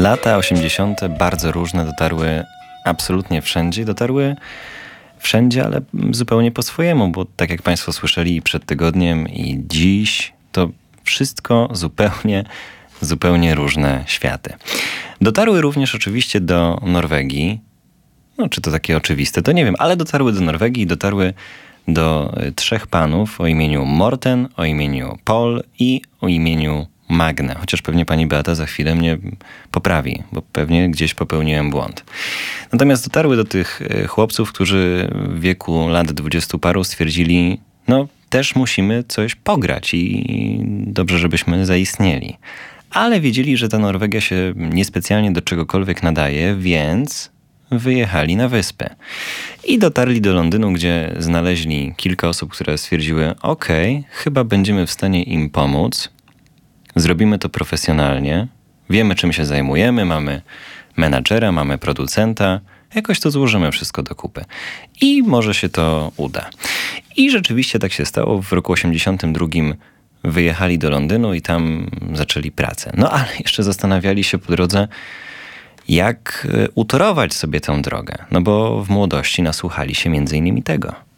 Lata 80. bardzo różne, dotarły absolutnie wszędzie. Dotarły wszędzie, ale zupełnie po swojemu, bo tak jak Państwo słyszeli przed tygodniem i dziś, to wszystko zupełnie różne światy. Dotarły również oczywiście do Norwegii. No, czy to takie oczywiste, to nie wiem, ale dotarły do Norwegii, dotarły do trzech panów o imieniu Morten, o imieniu Paul i o imieniu Magne. Chociaż pewnie pani Beata za chwilę mnie poprawi, bo pewnie gdzieś popełniłem błąd. Natomiast dotarły do tych chłopców, którzy w wieku lat 20 paru stwierdzili, no też musimy coś pograć i dobrze, żebyśmy zaistnieli. Ale wiedzieli, że ta Norwegia się niespecjalnie do czegokolwiek nadaje, więc wyjechali na wyspę. I dotarli do Londynu, gdzie znaleźli kilka osób, które stwierdziły, okej, chyba będziemy w stanie im pomóc. Zrobimy to profesjonalnie. Wiemy, czym się zajmujemy. Mamy menadżera, mamy producenta. Jakoś to złożymy wszystko do kupy. I może się to uda. I rzeczywiście tak się stało. W roku 82 wyjechali do Londynu i tam zaczęli pracę. No ale jeszcze zastanawiali się po drodze, jak utorować sobie tę drogę. No bo w młodości nasłuchali się między innymi tego.